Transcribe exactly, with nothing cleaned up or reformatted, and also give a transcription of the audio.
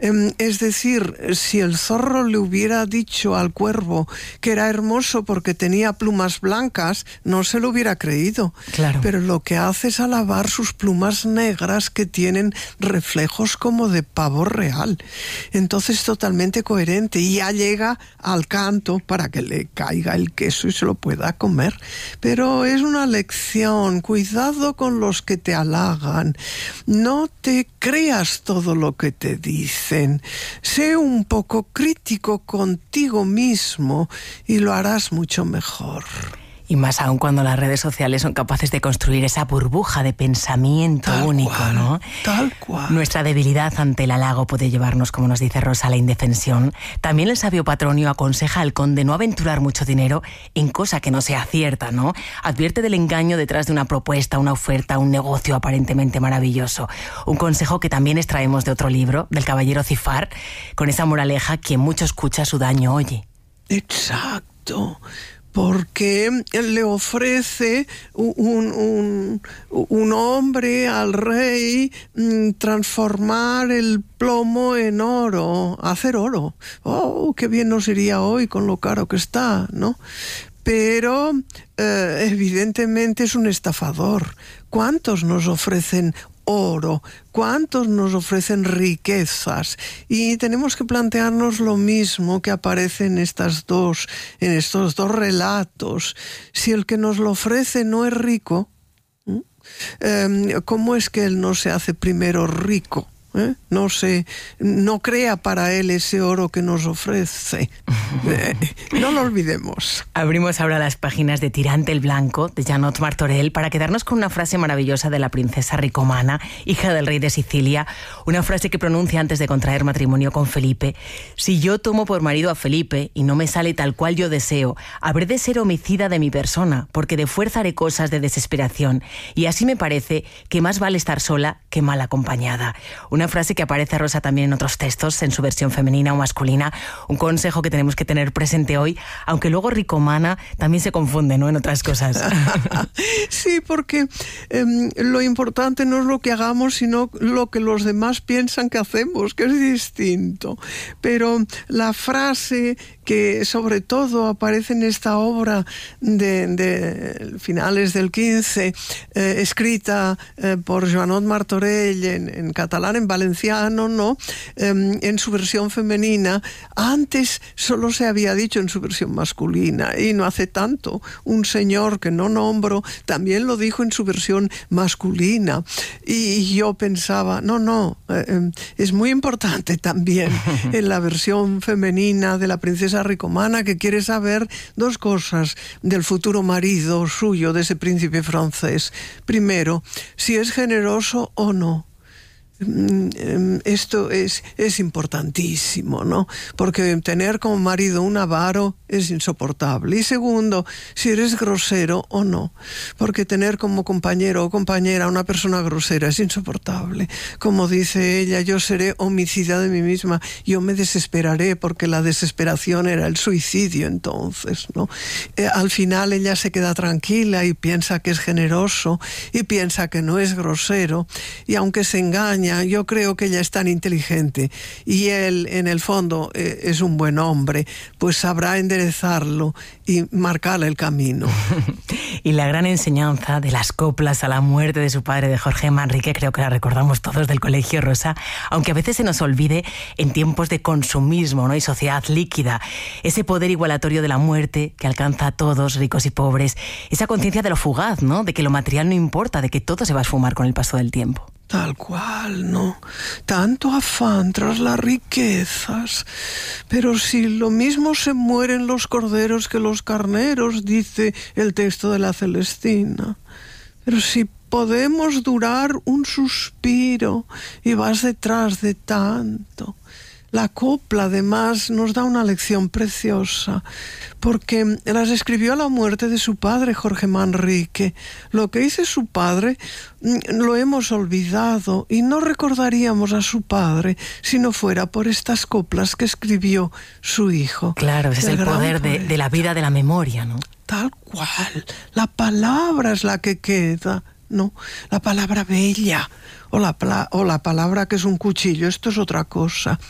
Es decir, si el zorro le hubiera dicho al cuervo que era hermoso porque tenía plumas blancas, no se lo hubiera creído. Claro. Pero lo que hace es alabar sus plumas negras que tienen reflejos como de pavo real. Entonces, totalmente coherente. Y ya llega al canto para que le caiga el queso y se lo pueda comer. Pero es una lección. Cuidado con los que te halagan. No te creas todo lo que te dicen. Sé un poco crítico contigo mismo y lo harás mucho mejor. Y más aún cuando las redes sociales son capaces de construir esa burbuja de pensamiento tal único, cual, ¿no? Tal cual. Nuestra debilidad ante el halago puede llevarnos, como nos dice Rosa, a la indefensión. También el sabio Patronio aconseja al conde no aventurar mucho dinero en cosa que no sea cierta, ¿no? Advierte del engaño detrás de una propuesta, una oferta, un negocio aparentemente maravilloso. Un consejo que también extraemos de otro libro, del caballero Cifar, con esa moraleja: quien mucho escucha su daño oye. Exacto. Porque le ofrece un, un, un hombre al rey transformar el plomo en oro, hacer oro. ¡Oh, qué bien nos iría hoy con lo caro que está!, ¿no? Pero eh, evidentemente es un estafador. ¿Cuántos nos ofrecen oro? ¿Cuántos nos ofrecen riquezas? Y tenemos que plantearnos lo mismo que aparece en estas dos, en estos dos relatos. Si el que nos lo ofrece no es rico, ¿eh? ¿Cómo es que él no se hace primero rico? ¿Eh? No se, no crea para él ese oro que nos ofrece. Eh, no lo olvidemos. Abrimos ahora las páginas de Tirante el Blanco, de Janot Martorell, para quedarnos con una frase maravillosa de la princesa Ricomana, hija del rey de Sicilia, una frase que pronuncia antes de contraer matrimonio con Felipe: si yo tomo por marido a Felipe y no me sale tal cual yo deseo, habré de ser homicida de mi persona, porque de fuerza haré cosas de desesperación, y así me parece que más vale estar sola que mal acompañada. Una frase que aparece, Rosa, también en otros textos, en su versión femenina o masculina, un consejo que tenemos que tener presente hoy, aunque luego Ricomana también se confunde, ¿no?, en otras cosas. Sí, porque eh, lo importante no es lo que hagamos, sino lo que los demás piensan que hacemos, que es distinto. Pero la frase que sobre todo aparece en esta obra de, de finales del quince, eh, escrita eh, por Joanot Martorell en, en catalán, en valenciano, ¿no? Eh, en su versión femenina. Antes solo se había dicho en su versión masculina, y no hace tanto un señor que no nombro también lo dijo en su versión masculina. Y yo pensaba, no, no, eh, es muy importante también en la versión femenina de la princesa Ricomana, que quiere saber dos cosas del futuro marido suyo, de ese príncipe francés. Primero, si es generoso o no. Esto es, es importantísimo, ¿no? Porque tener como marido un avaro es insoportable. Y segundo, si eres grosero o no. Porque tener como compañero o compañera una persona grosera es insoportable. Como dice ella, yo seré homicida de mí misma. Yo me desesperaré, porque la desesperación era el suicidio entonces, ¿no? Eh, al final ella se queda tranquila y piensa que es generoso y piensa que no es grosero. Y aunque se engaña, yo creo que ella es tan inteligente y él en el fondo eh, es un buen hombre, pues sabrá enderezarlo y marcarle el camino. Y la gran enseñanza de las coplas a la muerte de su padre, de Jorge Manrique, creo que la recordamos todos del colegio, Rosa, aunque a veces se nos olvide en tiempos de consumismo, ¿no?, y sociedad líquida, ese poder igualatorio de la muerte que alcanza a todos, ricos y pobres, esa conciencia de lo fugaz, ¿no?, de que lo material no importa, de que todo se va a esfumar con el paso del tiempo. Tal cual, ¿no? Tanto afán tras las riquezas. Pero si lo mismo se mueren los corderos que los carneros, dice el texto de la Celestina. Pero si podemos durar un suspiro y vas detrás de tanto. La copla, además, nos da una lección preciosa, porque las escribió a la muerte de su padre, Jorge Manrique. Lo que hizo su padre lo hemos olvidado y no recordaríamos a su padre si no fuera por estas coplas que escribió su hijo. Claro, ese es el poder de, de la vida, de la memoria, ¿no? Tal cual. La palabra es la que queda, ¿no? La palabra bella. O la, o la palabra que es un cuchillo, esto es otra cosa.